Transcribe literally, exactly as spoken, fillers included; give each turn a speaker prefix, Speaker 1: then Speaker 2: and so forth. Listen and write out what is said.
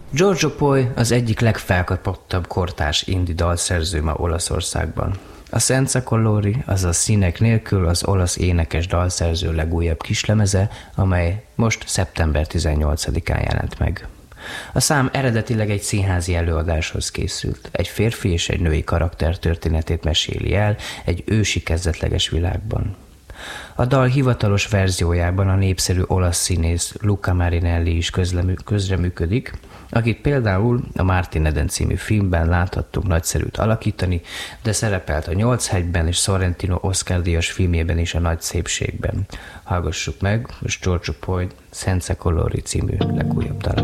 Speaker 1: Giorgio Poi az egyik legfelkapottabb kortárs indie dalszerző ma Olaszországban. A Senza Colori, azaz színek nélkül az olasz énekes dalszerző legújabb kislemeze, amely most szeptember tizennyolcadikán jelent meg. A szám eredetileg egy színházi előadáshoz készült. Egy férfi és egy női karakter történetét meséli el egy ősi kezdetleges világban. A dal hivatalos verziójában a népszerű olasz színész Luca Marinelli is közreműködik, akit például a Martin Eden című filmben láthattunk nagyszerűt alakítani, de szerepelt a Nyolchegyben és Sorrentino Oscar-díjas filmjében is a Nagy szépségben. Hallgassuk meg most Giorgio Poi Senza Colori című legújabb dal.